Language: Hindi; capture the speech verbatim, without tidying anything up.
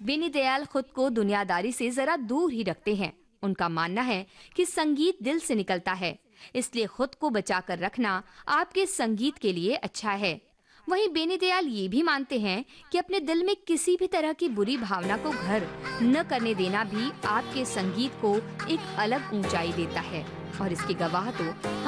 बेनी दयाल खुद को दुनियादारी से जरा दूर ही रखते हैं। उनका मानना है कि संगीत दिल से निकलता है, इसलिए खुद को बचाकर रखना आपके संगीत के लिए अच्छा है। वहीं बेनी दयाल ये भी मानते हैं कि अपने दिल में किसी भी तरह की बुरी भावना को घर न करने देना भी आपके संगीत को एक अलग ऊंचाई देता है, और इसके गवाह तो